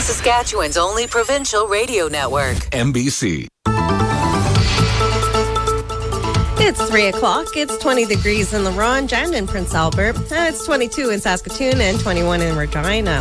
Saskatchewan's only provincial radio network. MBC. It's 3 o'clock. It's 20 degrees in La Ronge and in Prince Albert. It's 22 in Saskatoon and 21 in Regina.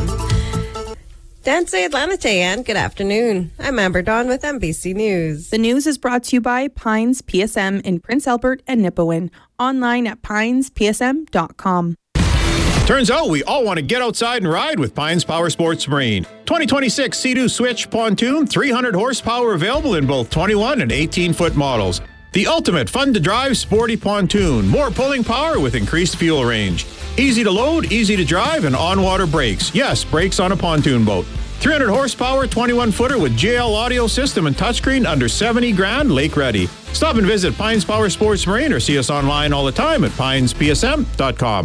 Dance Atlantic and good afternoon. I'm Amber Dawn with MBC News. The news is brought to you by Pines PSM in Prince Albert and Nipawin. Online at pinespsm.com. Turns out we all want to get outside and ride with Pines Power Sports Marine. 2026 Sea-Doo Switch Pontoon, 300 horsepower available in both 21 and 18-foot models. The ultimate fun-to-drive sporty pontoon. More pulling power with increased fuel range. Easy to load, easy to drive, and on-water brakes. Yes, brakes on a pontoon boat. 300 horsepower, 21-footer with JL audio system and touchscreen under 70 grand, lake ready. Stop and visit Pines Power Sports Marine or see us online all the time at pinespsm.com.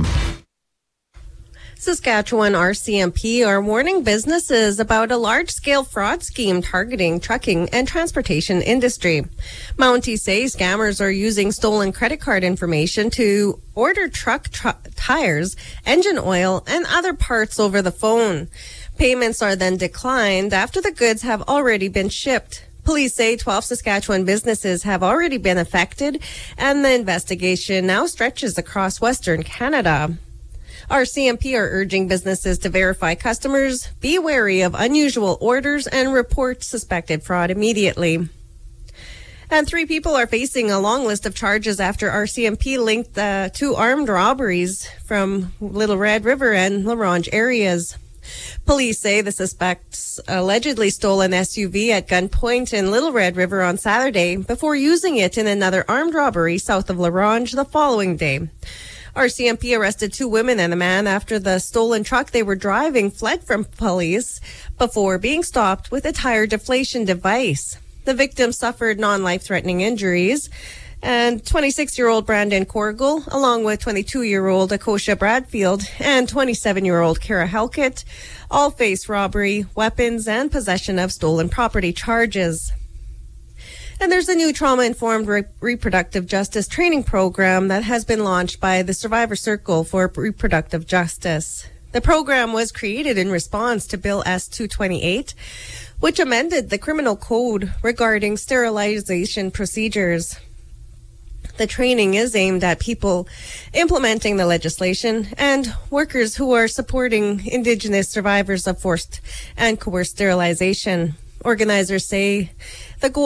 Saskatchewan RCMP are warning businesses about a large-scale fraud scheme targeting trucking and transportation industry. Mounties say scammers are using stolen credit card information to order truck tires, engine oil, and other parts over the phone. Payments are then declined after the goods have already been shipped. Police say 12 Saskatchewan businesses have already been affected, and the investigation now stretches across Western Canada. RCMP are urging businesses to verify customers, be wary of unusual orders, and report suspected fraud immediately. And 3 people are facing a long list of charges after RCMP linked the 2 armed robberies from Little Red River and La Ronge areas. Police say the suspects allegedly stole an SUV at gunpoint in Little Red River on Saturday before using it in another armed robbery south of La Ronge the following day. RCMP arrested 2 women and a man after the stolen truck they were driving fled from police before being stopped with a tire deflation device. The victim suffered non-life-threatening injuries, and 26-year-old Brandon Corgle, along with 22-year-old Akosha Bradfield and 27-year-old Kara Halkett, all face robbery, weapons, and possession of stolen property charges. And there's a new trauma-informed reproductive justice training program that has been launched by the Survivor Circle for Reproductive Justice. The program was created in response to Bill S-228, which amended the criminal code regarding sterilization procedures. The training is aimed at people implementing the legislation and workers who are supporting Indigenous survivors of forced and coerced sterilization. Organizers say the goal